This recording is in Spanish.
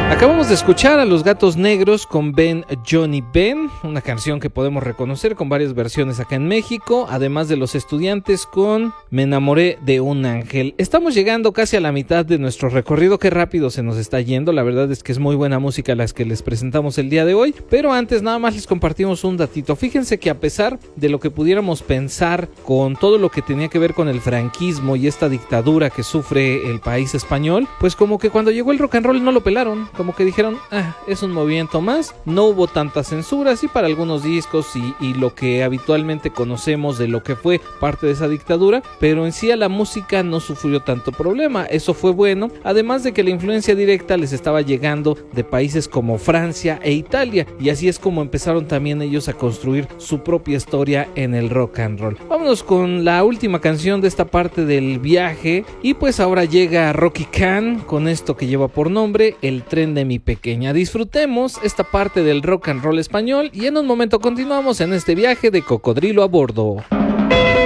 Acabamos de escuchar a Los Gatos Negros con Ben Johnny Ben, una canción que podemos reconocer con varias versiones acá en México, además de Los Estudiantes con Me enamoré de un ángel. Estamos llegando casi a la mitad de nuestro recorrido, qué rápido se nos está yendo, la verdad es que es muy buena música las que les presentamos el día de hoy, pero antes nada más les compartimos un datito. Fíjense que a pesar de lo que pudiéramos pensar con todo lo que tenía que ver con el franquismo y esta dictadura que sufre el país español, pues como que cuando llegó el rock and roll no lo pelaron, como que dijeron, es un movimiento más, no hubo tantas censuras y para algunos discos y lo que habitualmente conocemos de lo que fue parte de esa dictadura, pero en sí a la música no sufrió tanto problema, eso fue bueno, además de que la influencia directa les estaba llegando de países como Francia e Italia, y así es como empezaron también ellos a construir su propia historia en el rock and roll. Vámonos con la última canción de esta parte del viaje, y pues ahora llega Rocky Khan con esto que lleva por nombre El tren de mi pequeña. Disfrutemos esta parte del rock and roll español y en un momento continuamos en este viaje de cocodrilo a bordo.